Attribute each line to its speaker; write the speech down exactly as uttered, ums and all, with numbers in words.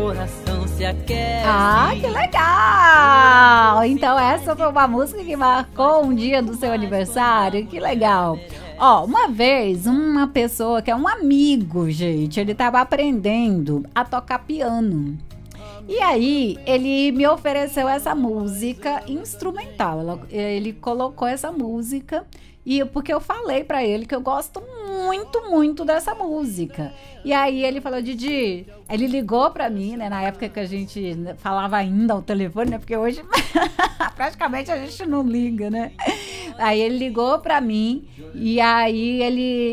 Speaker 1: coração se aquece.
Speaker 2: Ah, que legal! Então essa foi uma música que marcou um dia do seu aniversário, que legal. Ó, uma vez, uma pessoa que é um amigo, gente, ele tava aprendendo a tocar piano. E aí, ele me ofereceu essa música instrumental. Ela- Ele colocou essa música, e porque eu falei pra ele que eu gosto muito, muito dessa música. E aí ele falou, Didi, ele ligou pra mim, né, na época que a gente falava ainda ao telefone, né, porque hoje praticamente a gente não liga, né? Aí ele ligou pra mim, e aí ele